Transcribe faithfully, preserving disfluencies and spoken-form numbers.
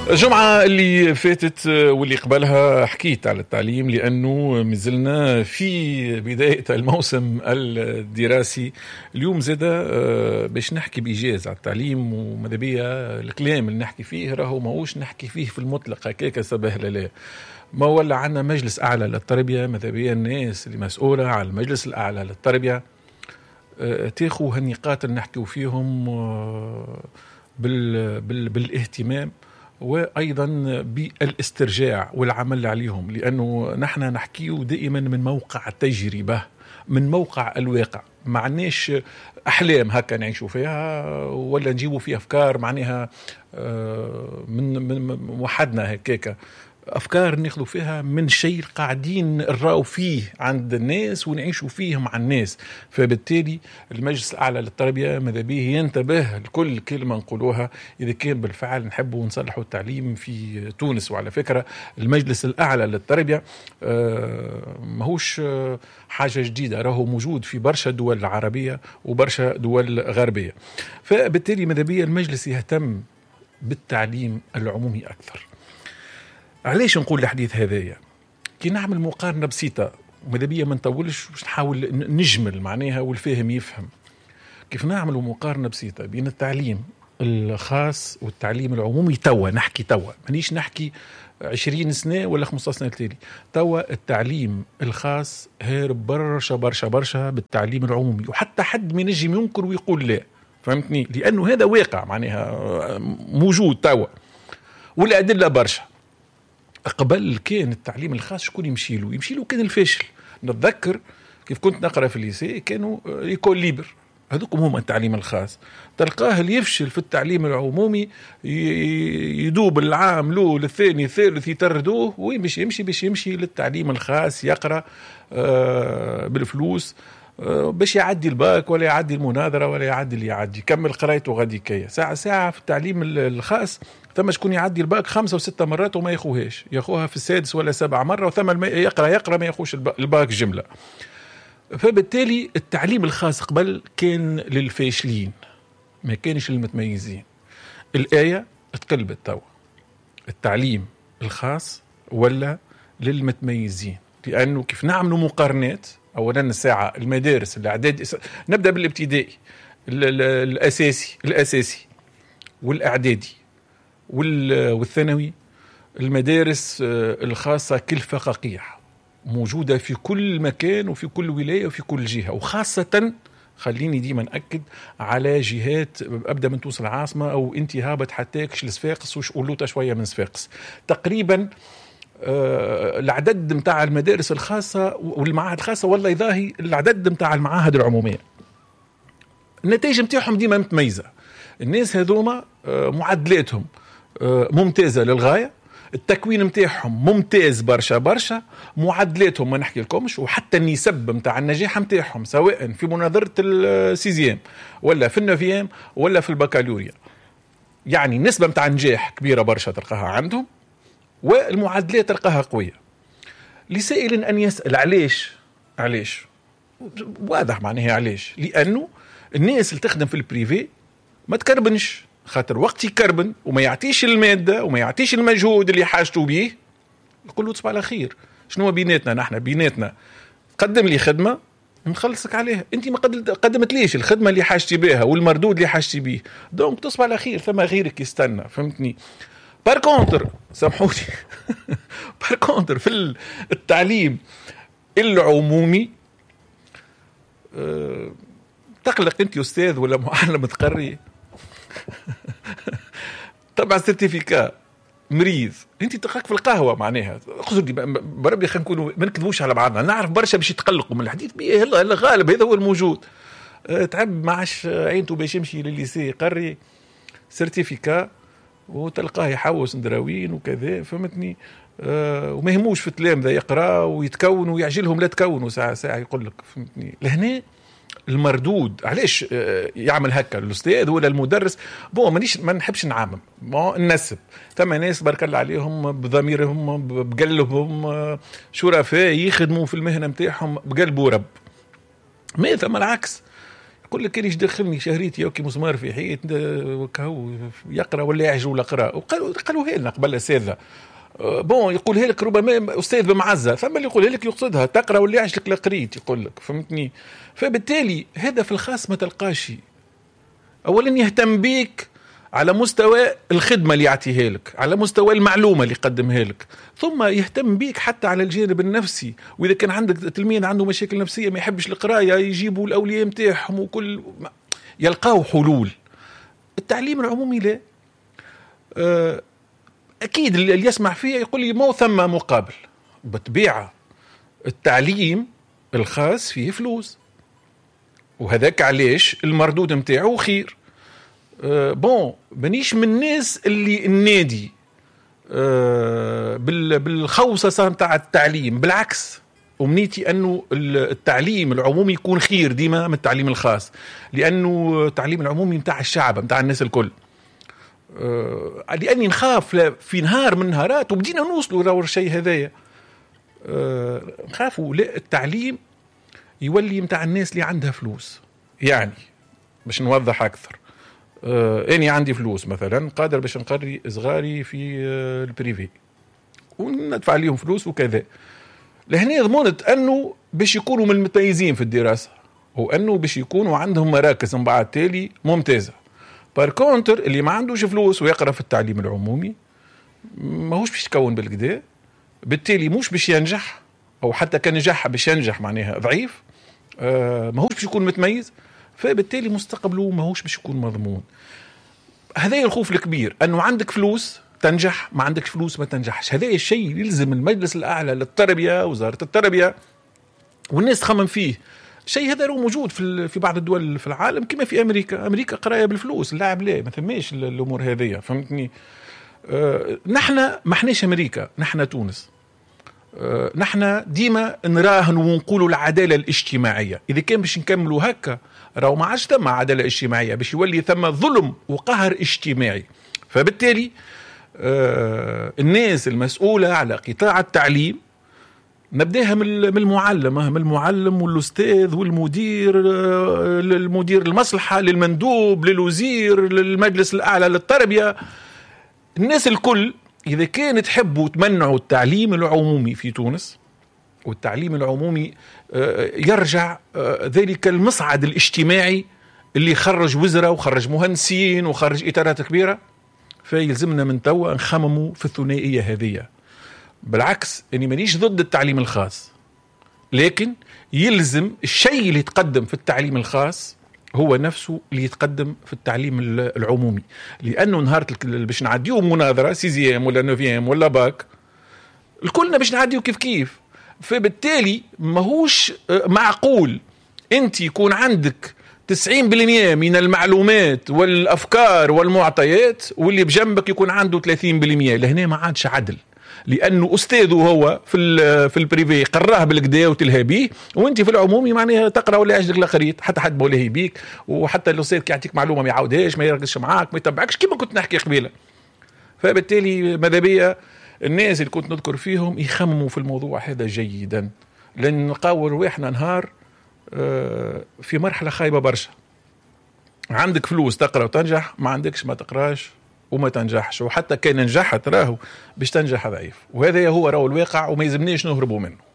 الجمعة اللي فاتت واللي قبلها حكيت على التعليم، لأنه مازلنا في بداية الموسم الدراسي. اليوم زادة باش نحكي بإيجاز على التعليم، وماذا بيا الكلام اللي نحكي فيه راهو ماهوش نحكي فيه في المطلق هكاك سبه لا، ما ولا عنا مجلس أعلى للتربية. ماذا بيا الناس اللي مسؤولة على المجلس الأعلى للتربية تاخو هالنقاط اللي نحكيو فيهم بال بال بالاهتمام، وأيضا بالاسترجاع والعمل عليهم، لأنه نحن نحكيه دائما من موقع التجربة، من موقع الواقع. معناش أحلام هكا نعيشوا فيها ولا نجيبوا فيها أفكار معناها من, من وحدنا هكاكا، أفكار ناخذوا فيها من شيء قاعدين نراو فيه عند الناس ونعيشوا فيه مع الناس. فبالتالي المجلس الأعلى للتربية ماذا به ينتبه لكل كلمة نقولوها إذا كان بالفعل نحبوا نصلحوا التعليم في تونس. وعلى فكرة المجلس الأعلى للتربية ماهوش حاجة جديدة، راهو موجود في برشا دول عربية وبرشا دول غربية. فبالتالي ماذا به المجلس يهتم بالتعليم العمومي أكثر. علاش نقول الحديث هذايا؟ كي نعمل مقارنة بسيطة وماذا بيا ما نطولش باش نحاول نجمل معناها والفاهم يفهم. كيف نعمل مقارنة بسيطة بين التعليم الخاص والتعليم العمومي توا، نحكي توا مانيش نحكي عشرين سنة ولا خمسة سنة تالي، توا التعليم الخاص هارب برشا برشا برشا بالتعليم العمومي، وحتى حد من ينجم ينكر ويقول لا، فهمتني؟ لأنه هذا واقع معناها موجود توا والأدلة برشا. قبل كان التعليم الخاص شكون يمشي له؟ يمشي له كان الفاشل. نتذكر كيف كنت نقرأ في الليسي كانوا يكون ليبر، هذوكم هم التعليم الخاص. تلقاه اللي يفشل في التعليم العمومي يدوب العام له للثاني الثالث يتردوه ويمشي يمشي باش يمشي للتعليم الخاص يقرأ بالفلوس باش يعدي الباك ولا يعدي المناظرة ولا يعدي اللي يعدي، كمل قرايته غادي كيا. ساعة ساعة في التعليم الخاص ثم شكون يعدي الباك خمسة وستة مرات وما ياخوهاش، ياخوها في السادس ولا سبع مرة، وثم يقرأ يقرأ ما ياخوش الباك جملة. فبالتالي التعليم الخاص قبل كان للفاشلين ما كانش للمتميزين. الآية اتقلبت توا، التعليم الخاص ولا للمتميزين، لأنه كيف نعملوا مقارنات. أولا الساعة المدارس الإعدادي، نبدأ بالابتدائي الأساسي الأساسي والإعدادي والثانوي. المدارس الخاصة كل فقاقيح موجودة في كل مكان وفي كل ولاية وفي كل جهة، وخاصة خليني ديما أكد على جهات أبدأ من تونس العاصمة أو انت هابط حتى كش لصفاقس وش قلوطة شوية من صفاقس. تقريبا آه العدد متاع المدارس الخاصة والمعاهد الخاصة والله يضاهي العدد متاع المعاهد العمومية. النتائج متاعهم ديما متميزة. الناس هذوما آه معدلاتهم آه ممتازة للغاية، التكوين متاعهم ممتاز برشا برشا، معدلاتهم ما نحكي لكمش، وحتى النسب متاع النجاح متاعهم سواء في مناظرة السيزيام ولا في النوفيام ولا في البكالوريا، يعني نسبة متاع نجاح كبيرة برشا تلقاها عندهم، والمعادلات تلقاها قوية. لسائل أن يسأل علاش؟ علاش؟ واضح معناها علاش، لأنه الناس اللي تخدم في البريفي ما تكربنش، خاطر وقت يكربن وما يعطيش المادة وما يعطيش المجهود اللي حاجته بيه يقول له تصبح على خير. شنو بيناتنا نحن؟ بيناتنا قدم لي خدمة نخلصك عليها، انت ما قدمت ليش الخدمة اللي حاجتي بيها والمردود اللي حاجتي بيه، دونك تصبح على خير، ثم غيرك يستنى. فهمتني؟ بار كونتر سامحوني بار كونتر في التعليم العمومي أه تقلق انت استاذ ولا معلم تقري طبعا سيرتيفيكا مريض انت تلقاك في القهوه معناها خذوا بربي خلينا نكونوا ما نكذبوش على بعضنا. نعرف برشا باش يتقلقوا من الحديث بيه، هلا هلا غالب هذا هو الموجود. أه تعب معش عينته باش يمشي للليسي قري سيرتيفيكا وتلقاه يحوس ندراوين وكذا، فهمتني؟ أه وما يهموش في التلامذة يقرأ ويتكون ويعجلهم لا تكونوا ساعة ساعة يقول لك، فهمتني؟ لهنا المردود علاش يعمل هكا الاستاذ ولا المدرس؟ بو مانيش ما نحبش نعمم ما ننسب، ثم ناس بارك الله عليهم بضميرهم بقلبهم شرفاء يخدموا في المهنة متاعهم بقلب ورب. ما ثم العكس، يقول لك كان يدخلني شهريتي يوكي مسمار في حيط وكهو يقرا ولا يعجو القراء. وقالوا قالوها لنا قبل الاساتذه بون يقولها لك ربما استاذ بمعزه، ثم اللي يقولها لك يقصدها تقرا ولا يعجلك لك لقريت يقول لك، فهمتني؟ فبالتالي هذا في الخاص ما تلقاش. اولا يهتم بيك على مستوى الخدمة اللي يعطيها لك، على مستوى المعلومة اللي يقدمها لك، ثم يهتم بيك حتى على الجانب النفسي. وإذا كان عندك تلميذ عنده مشاكل نفسية ما يحبش القراية، يجيبوا الأولياء متاعهم وكل يلقاو حلول. التعليم العمومي لا. أكيد اللي يسمع فيه يقول لي ما ثم مقابل. بطبيعة التعليم الخاص فيه فلوس، وهذاك علاش المردود متاعه خير. أه بون منيش من الناس اللي النادي أه بالخوصصة متاع التعليم، بالعكس أمنيتي أنه التعليم العمومي يكون خير ديما من التعليم الخاص، لأنه التعليم العمومي متاع الشعب متاع الناس الكل. أه لأني نخاف في نهار من نهارات وبدينا نوصلوا لو الشيء هذايا، أه نخافوا لا التعليم يولي متاع الناس اللي عندها فلوس. يعني باش نوضح أكثر، آه أني عندي فلوس مثلا قادر باش نقري صغاري في آه البريفي وندفع لهم فلوس وكذا، لهنا ضمنت أنه باش يكونوا من المتميزين في الدراسة، وأنه باش يكونوا عندهم مراكز من بعد تالي ممتازة. بار كونتر اللي ما عندوش فلوس ويقرأ في التعليم العمومي ما هوش باش يتكون بالكدا، بالتالي مش باش ينجح، أو حتى كان نجح باش ينجح معناها ضعيف، آه ما هوش باش يكون متميز، فبالتالي مستقبله ما هوش باش يكون مضمون. هذا الخوف الكبير، أنه عندك فلوس تنجح، ما عندك فلوس ما تنجحش. هذا الشيء يلزم المجلس الأعلى للتربية، وزارة التربية، والناس تخمم فيه. الشيء هذا هو موجود في في بعض الدول في العالم كما في أمريكا. أمريكا قراية بالفلوس، اللاعب لا ما ثماش الأمور هذه، فهمتني؟ آه نحن ما احناش أمريكا، نحن تونس. آه نحن ديما نراهن ونقولوا العدالة الاجتماعية. إذا كان باش نكملوا هكا راهو ما عادش ثم عدالة اجتماعية، باش يولي ثم ظلم وقهر اجتماعي. فبالتالي آه الناس المسؤولة على قطاع التعليم نبداها من المعلم من المعلم والأستاذ والمدير، آه للمدير المصلحة، للمندوب، للوزير، للمجلس الأعلى للتربية. الناس الكل إذا كان تحبوا تمنعوا التعليم العمومي في تونس، والتعليم العمومي يرجع ذلك المصعد الاجتماعي اللي خرج وزراء وخرج مهندسين وخرج إطارات كبيرة، فيلزمنا من توا نخمموا في الثنائية هذه. بالعكس أني مانيش ضد التعليم الخاص، لكن يلزم الشيء اللي يتقدم في التعليم الخاص هو نفسه اللي يتقدم في التعليم العمومي. لأنه نهار باش نعديو مناظرة سيزيام ولا نوفيام ولا باك، الكلنا باش نعديو كيف كيف. فبالتالي ماهوش معقول انت يكون عندك تسعين بالمئة من المعلومات والأفكار والمعطيات واللي بجنبك يكون عنده ثلاثين بالمئة. لهنا ما عادش عدل، لأنه أستاذه هو في في البريفي قراه بالكدا وتلهى بيه، وانت في العمومي معناها تقرأ ولا يعجلك لا قريت، حتى حد بولهي بيك، وحتى الأستاذ كي يعطيك معلومة ما يعاودهاش، ما يركزش معاك، ما يتبعكش كما كنت نحكي قبيلة. فبالتالي ماذا بيا الناس اللي كنت نذكر فيهم يخمموا في الموضوع هذا جيدا، لأن نقاور روحنا نهار في مرحلة خايبة برشا. عندك فلوس تقرأ وتنجح، ما عندكش ما تقراش وما تنجحش، وحتى كان نجحت راهو باش تنجح ضعيف. وهذا هو راهو الواقع وما يلزمناش نهربوا منه.